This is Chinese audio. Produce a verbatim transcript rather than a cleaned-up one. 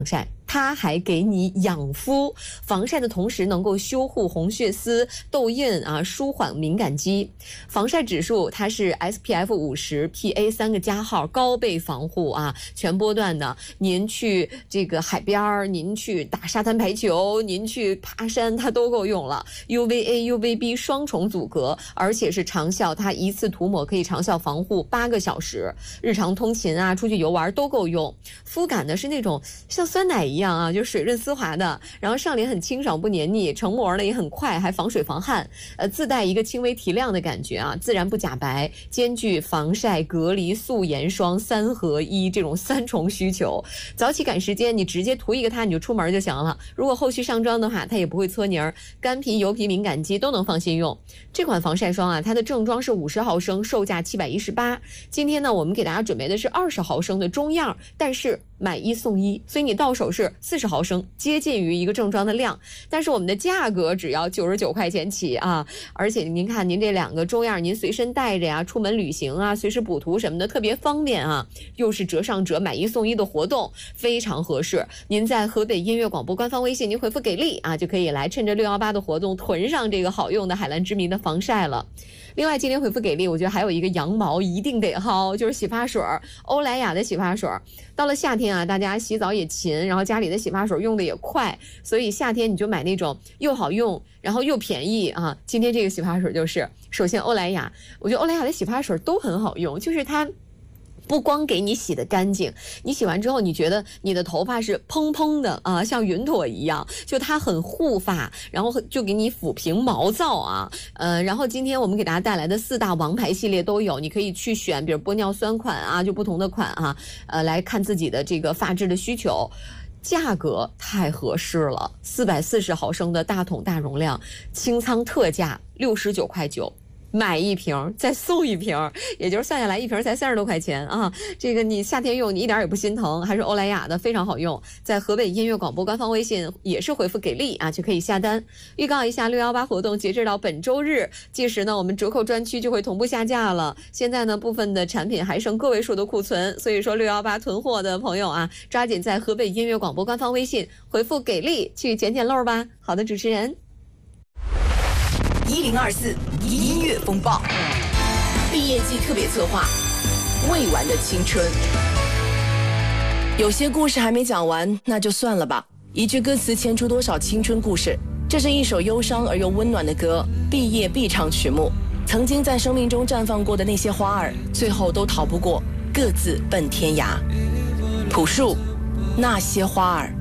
晒，它还给你养肤，防晒的同时能够修护红血丝、痘印啊，舒缓敏感肌。防晒指数它是 S P F 五十 P A 三个加号，高倍防护啊，全波段的。您去这个海边，您去打沙滩排球，您去爬山，它都够用了。U V A、U V B 双重阻隔，而且是长效，它一次涂抹可以长效防护八个小时，日常通勤啊、出去游玩都够用。肤感呢是那种像酸奶一样啊，就水润丝滑的，然后上脸很清爽不黏腻，成膜呢也很快，还防水防汗，呃，自带一个轻微提亮的感觉啊，自然不假白，兼具防晒、隔离、素颜霜三合一这种三重需求。早起赶时间，你直接涂一个它你就出门就行了。如果后续上妆的话，它也不会搓泥儿，干皮、油皮、敏感肌都能放心用。这款防晒霜啊，它的正装是五十毫升，售价七百一十八。今天呢，我们给大家准备的是二十毫升的中样，但是买一送一，所以你到手是四十毫升，接近于一个正装的量，但是我们的价格只要九十九块钱起啊！而且您看，您这两个中样，您随身带着呀，出门旅行啊，随时补涂什么的，特别方便啊！又是折上折，买一送一的活动，非常合适。您在河北音乐广播官方微信，您回复给力啊，就可以来趁着六一八的活动囤上这个好用的海蓝之谜的防晒了。另外，今天回复给力，我觉得还有一个羊毛一定得薅，就是洗发水，欧莱雅的洗发水。到了夏天啊，大家洗澡也勤，然后家里的洗发水用的也快，所以夏天你就买那种又好用，然后又便宜啊。今天这个洗发水就是，首先欧莱雅，我觉得欧莱雅的洗发水都很好用，就是它不光给你洗得干净，你洗完之后你觉得你的头发是蓬蓬的啊，像云朵一样，就它很护发，然后就给你抚平毛躁啊。呃，然后今天我们给大家带来的四大王牌系列都有，你可以去选，比如玻尿酸款啊，就不同的款啊，呃，来看自己的这个发质的需求。价格太合适了，四百四十毫升的大桶大容量，清仓特价六十九块九。买一瓶再送一瓶，也就是算下来一瓶才三十多块钱啊！这个你夏天用你一点也不心疼，还是欧莱雅的，非常好用。在河北音乐广播官方微信也是回复给力啊，就可以下单。预告一下六一八活动截止到本周日，届时呢我们折扣专区就会同步下架了。现在呢部分的产品还剩个位数的库存，所以说六一八囤货的朋友啊，抓紧在河北音乐广播官方微信回复给力去捡捡漏吧。好的，主持人。 一零二四音乐风暴毕业季特别策划，未完的青春。有些故事还没讲完，那就算了吧。一句歌词牵出多少青春故事？这是一首忧伤而又温暖的歌，毕业必唱曲目。曾经在生命中绽放过的那些花儿，最后都逃不过各自奔天涯。朴树，那些花儿。